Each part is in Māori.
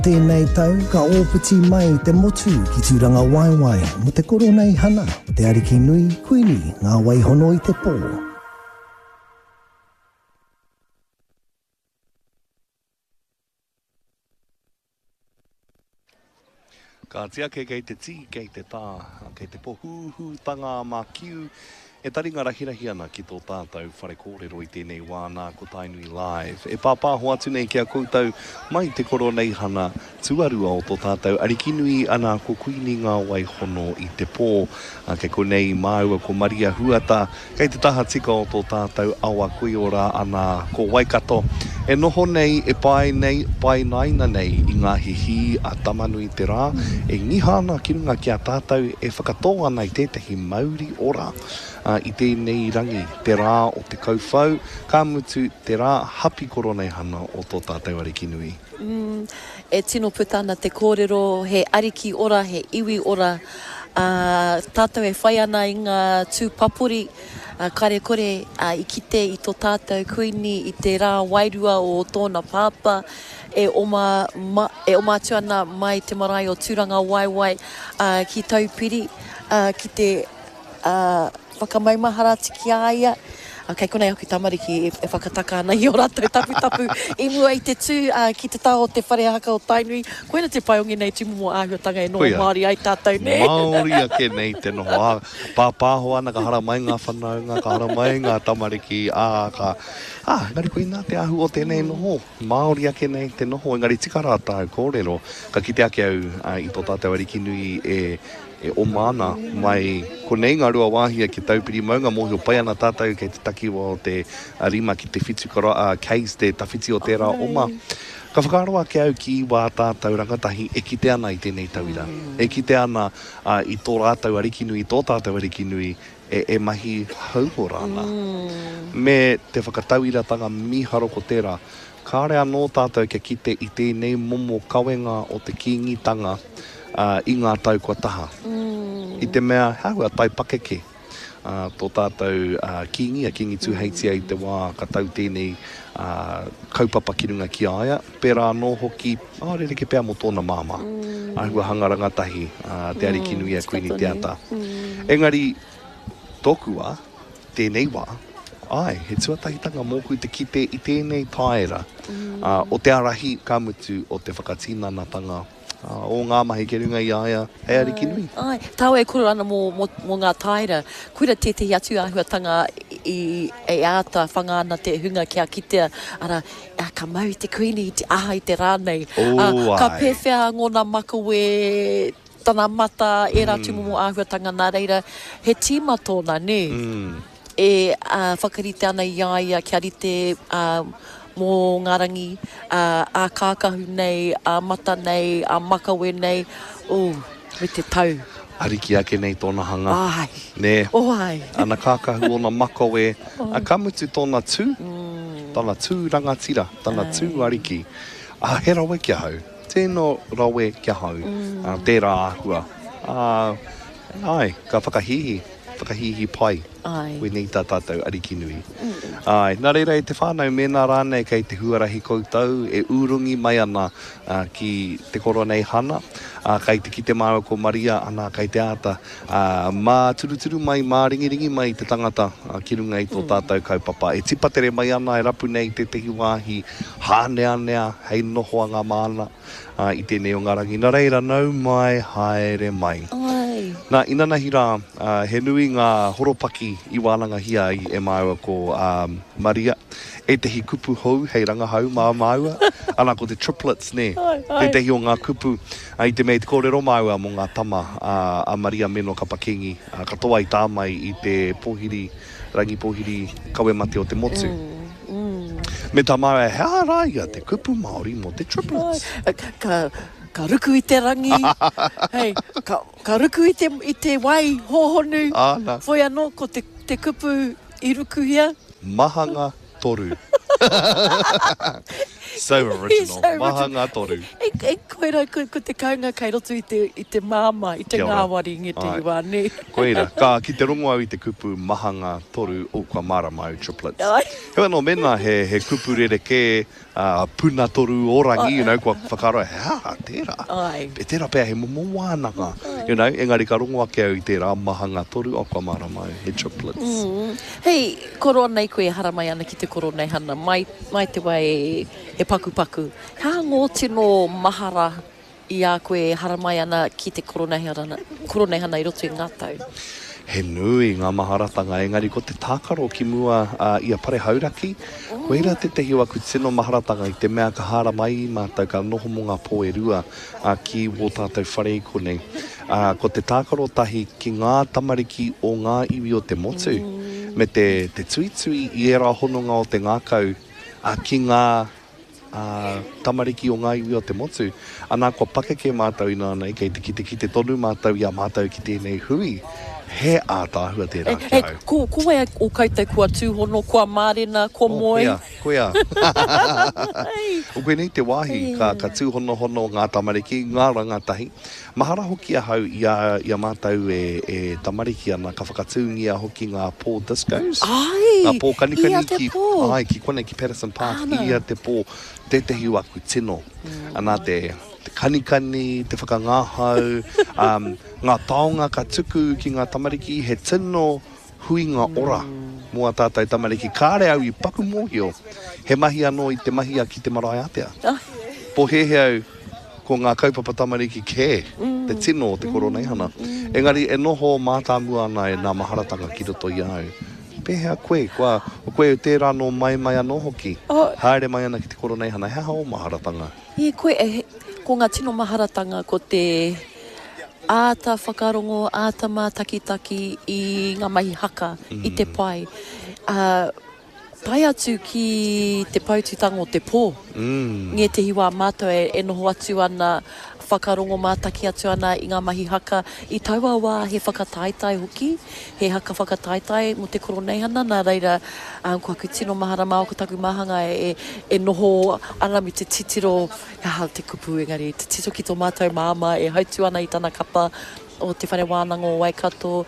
Tēnei tau, ka ōpiti mai te motu ki tūranga waiwai, mo te koro nei hana, o te ariki nui, kuini, ngā waihono i te pō. Ka tia kei te tī, kei te tā, kei te pohuhu, tanga mā kiu, e taringa rahirahi ana ki tō tātou whare kōrero i tēnei wā nā ko Tainui Live. E pāpāho atu nei kia koutou mai te koro nei hana tuarua o tō tātou arikinui ana ko kuini ngā waihono i te pō. Kei ko nei māua ko Maria Huata, kei te taha tika o tō tātou awa kui ora ana ko Waikato. E noho nei, e pai naina nei i ngā hihi a tamanui te rā, e ngihana ki runga ki a tātou e whakatō ana i tētahi mauri ora. I tēnei rangi, te rā o te kauwhau, ka mutu te rā hapi koro nei hana o tō tātou arikinui. E tino putana te kōrero, he ariki ora, he iwi ora, tātou e whai ana i ngā tūpapuri, kare kore i kite i tō tātou kuini i te rā wairua o tōna pāpa, e oma atu ana mai te marae o tūranga waiwai ki taupiri, ki te whakamaimahara tiki aia. Kei konei hoki tamariki e whakataka ana i o rātou tapu i mua i te tū ki te tao te whare haka o Tainui. Koina te paiongi nei tū mo āhuatanga e noho Māori ai tātou ne. Māori ake nei te noho. Pāpāho ana ka hara mai ngā whanaunga, ka hara mai ngā tamariki. Engari koina te ahu o tēnei noho. Māori ake nei te noho. Engari tika rā tāu kōrero. Ka kite ake au i tō tātou arikinui e o mana mai ko nei ngā rua wāhia ki taupiri maunga mohi o pai ana tātou kei te takiwa o te rima ki te whitu case te tawhiti o tērā oma. Ka whakaroa ke au ki wā tātou rangatahi e kite ana i tēnei tauira. E kite ana i tō rātou arikinui, tō tātou arikinui e mahi hauhora ana. Me te whakatauiratanga miharo ko tērā. Kāre anō tātou ke kite i tēnei momo kawenga o te kingitanga i ngā tau kua taha. I te mea, haua tai pakeke. Tō tātou kingi tūheitia i te wā ka tau tēnei kaupapa ki runga ki aia. Pērā anō hoki, rere ke pēa mo tōna māma. Ahua hangarangatahi, te arikinui a kuini te ata. Engari, tōku wā, tēnei wā, he tuatahitanga mōku te kite i tēnei taera. O te arahi ka mutu o te whakatinanatanga o ngā mahi ke runga i aia, hei arikinui. Tau e kuru ana mō ngā taira. Kuira tētahi atu āhuatanga e āta whangāna te hunga kia kitea. Ara, ka mau te kuini i te aha i te rānei. Ka pēwhea ngōna makawe tana mata e rātu mō āhuatanga nā reira. He tīma tōna, ne? E whakarite ana i aia kia rite mō ngā rangi, a kākahu nei, a mata nei, a makawe nei, me te tau. Ariki ake nei tōna hanga. Ne, ana kākahu o na makawe, a kamutu tōna tū, tōna tū rangatira, tōna tū ariki. He rawe kia hau, tēnō rawe kia hau, tērā āhua. Ka whakahihi pai. Koe nei tā tātou arikinui. Nā reira e te whānau mena rānei kei te huarahi koutou e urungi mai ana ki te koro nei hana. Kei te ki te māua ko Maria ana kei te ata. Mā turuturu mai, mā ringiringi mai te tangata ki runga i tō tātou kaupapa. E tipatere mai ana e rapu nei te tehi wāhi hāneanea hei nohoanga māna i tēnei o ngā rangi. Nā reira nau mai, haere mai. Nā inanahi rā, he nui ngā horopaki i wānanga hia i e māua ko Maria. E tehi kupu hou, hei rangahau māua. Ana ko te triplets, ne? E tehi o ngā kupu. I te mei te kōrero māua mo ngā tama a Maria Meno Kapakengi. Katoa i tāmai i te rangi pohiri kawemate o te motu. Me tā māua e hea rāia te kupu Māori mo te triplets. Ka ruku i te rangi, ka ruku i te wai hohonu. Whoi anō ko te kupu i ruku hia. Mahanga toru. So original. Maha ngā toru. E koera, ko te kaunga kei roto i te māma, i te Kia ora. ngāwari nge te Ai. iwa, ne? Koira, ki te rongo au i te kupu maha ngā toru o kua marama au triplets. Ai. Hewa no mena he kupu rereke puna toru orangi, you know, kua whakaroa, tērā. Ai. E tērā pēr he momo wānanga. You know, engari ka rongo ake au i tērā maha ngā toru o kua marama au he triplets. Hei, koroa nei koe hara mai ana ki te koro nei hana. Mai te wai he paku. Kā ngō tino mahara i a koe hara mai ana ki te koro nei hana i roto i ngā tau? He nui ngā maharatanga, engari ko te tākaro ki mua i a pare hauraki. Koira te tehi waku tino maharatanga i te mea ka hara mai i mātou ka noho mo ngā pō e rua ki wō tātou whare i konei. Ko te tākaro tahi ki ngā tamariki o ngā iwi o te motu. Me te tui i era hononga o te ngākau ki ngā tamariki o ngā iwi o te motu. Anā kua pakeke mātou ina nei kei te ki te tonu mātou i a mātou ki tēnei hui. He ātāhua tērā ki au. Ko wai o koutou kua tūhono, kua mārena, kua moe. Koea. O koe nei te wāhi, ka tūhono hono ngā tamariki, ngā rangatahi. Mahara hoki ahau i a mātou e tamariki ana, ka whakatūngia hoki ngā pō discos. Ai, ngā pō kanikani ia te pō. Ai, ki kone ki Patterson Park, Ana. ia te pō, te tehi waku tino. Anā te kanikani, te whakangāhau, ngā taonga ka tuku ki ngā tamariki, he tino hui ngā ora. Mua tātai tamariki, kāre au i paku mōhio, he mahi anō i te mahi a ki te marae atea. Po he au, ko ngā kaupapa tamariki kē, te tino o te koro nei hana. Engari, e noho mātāmua ana e nā maharatanga ki roto i au. Pehea koe, o koe o tērā no mai anō hoki. Haere mai ana ki te koro nei hana, he hao maharatanga. I koe, ko ngā tino maharatanga, ko te āta whakarongo, āta mātakitaki i ngā mahi haka, i te pai. Tai atu ki te paututanga o te pō. Nge te hiwa mātou e noho atu ana, whakarongo mātaki atu ana i ngā mahi haka. I taua wā he whakataitai hoki, he haka whakataitai mo te koro nei hana, nā reira kua ku tino mahara mā o ko taku mahanga e noho ana mi te titiro, te kupu engari, te tito ki tō mātou māma e hautu ana i tana kapa o te whare wānanga o Waikato,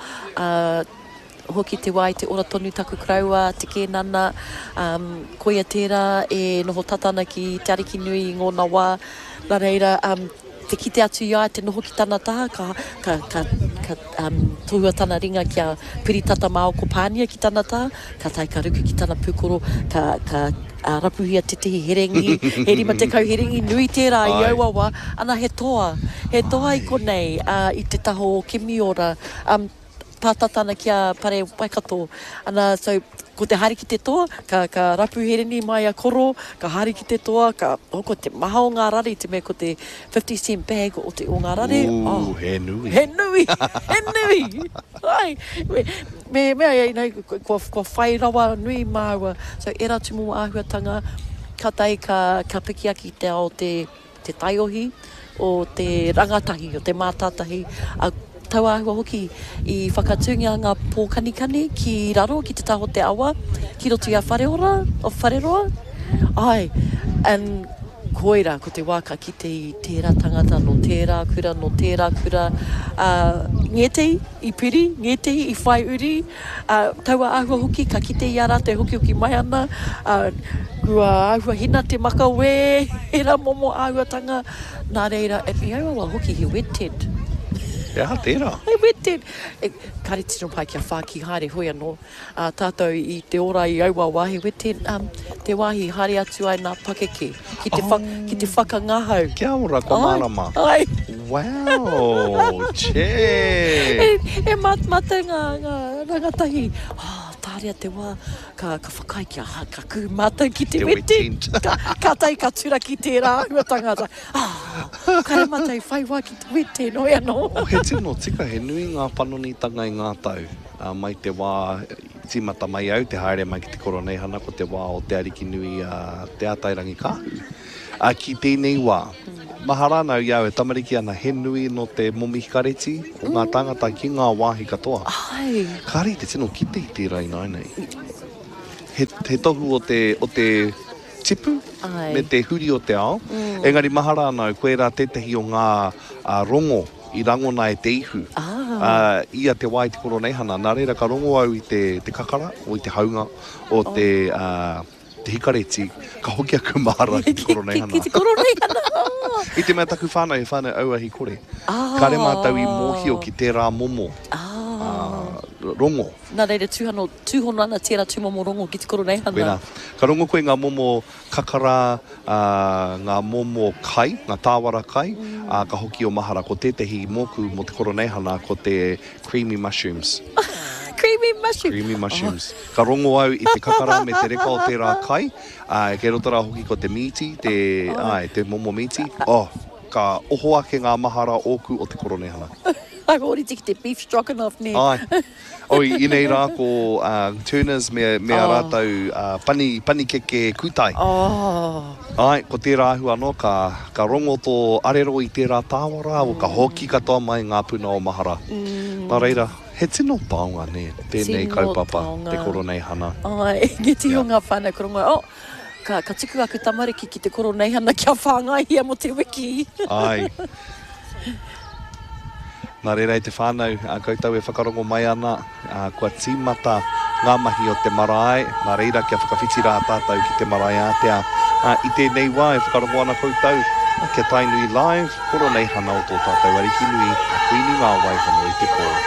hoki te wai, te ora tonu taku kraua, te kēnana, koia tērā e noho tatana ki te ariki nui i ngōna wā. Nā reira, te kite atu ia, te noho ki tana taha, ka tohua tana ringa kia piritata mao ko pānia ki tana taha, ka tai ka ruku ki tana pūkoro, ka rapuhia te tehi herengi, he rima te kau herengi nui tērā i aua wā, ana he toa i konei, i te taho o Kemiora, pātatana kia pare Waikato. Ana, so, ko te hari ki te toa, ka rapu hereni mai a koro, ka hari ki te toa, ka hoko te maha o ngā rari, te mea ko te 50 cent bag o ngā rari. He nui. He nui. Ai, mea, kua whai rawa nui māua. So, e ratu mō āhuatanga, ka tai ka piki aki te ao te taiohi, o te rangatahi, o te mātātahi, tau āhua hoki i whakatūngia ngā pō kanikani ki raro, ki te taho te awa, ki roto i a whareroa. Ai, and koira, ko te waka ki te tērā tangata no tērā kura, ngetei i piri, ngetei i whai uri, tau āhua hoki, ka kite i ara te hoki mai ana, kua āhua hina te maka we, hera momo āhuatanga, nā reira, e aua hoki he wetted. Ia, tērā. Hei wete. Kare tino pai kia whaki haere hoi anō. Tātou i te ora i aua wāhi wete. Te wāhi haere atu ai nā pakeke. Ki te whakangahau. Kia ora, ko marama. Ai. Wow, che. E mata ngā rangatahi. Tārea te wā, ka whakai kia ka ku mata ki te wete. Ka tai ka tura ki tērā huatanga. Kare mata i whai wā ki te wete, no e anō. He tino tika, he nui ngā panonitanga i ngā tau. Mai te wā, timata mai au, te haere mai ki te koronei hana, ko te wā o te ariki nui te ātairangi kāhu. Ki tēnei wā, maharana au iau e tamariki ana he nui no te momi hikareti o ngā tangata ki ngā wāhi katoa. Ai. Kāri te tino kite i tērā i nai nei. He tohu o te tipu Ai. me te huri o te ao. Engari mahara anau, koe rā tētahi o ngā rongo i rangona e te ihu. Ia te wai te koroneihana. Nā reira ka rongo au i te kakara o i te haunga o te hikareti. Ka hoki aku mahara ki te koroneihana. Ki te koroneihana. I te mea taku whānau e whānau auahi kore. Ka re mātau i mōhio ki tērā momo. Rongo. Nā reira tūhono ana tērā tūmomo rongo ki te koroneihana. Wena. Ka rongo koe ngā momo kakara, ngā momo kai, ngā tāwara kai, ka hoki o mahara ko tētahi moku mo te koroneihana ko te creamy mushrooms. Creamy mushrooms. Ka rongo au i te kakara me te reka o tērā kai, ke rotara hoki ko te miti, te momo miti. Ka oho ake ngā mahara oku o te koroneihana. Ai, ori tiki te beef stroganoff ne. Ai. Oi, inei rā ko tunas mea rātau pani keke kutai. Ai, ko tērā ahu anō, ka rongo tō arero i tērā tāwara, o ka hoki katoa mai ngā puna o mahara. Nā reira, he tino taonga ne, tēnei kaupapa, te koroneihana. Ai, nge te o ngā whānau koronga. Ka tiku aku tamariki ki te koroneihana kia whāngaia mo te wiki. Ai. Nā reira i te whānau, koutou e whakarongo mai ana, kua tīmata ngā mahi o te marae, nā reira kia whakawhiti rā tātou ki te marae ātea. I tēnei wā e whakarongo ana koutou, kia tainui live, koroneihana o tō tātou ariki nui, a kuini ngā waihono i te pō.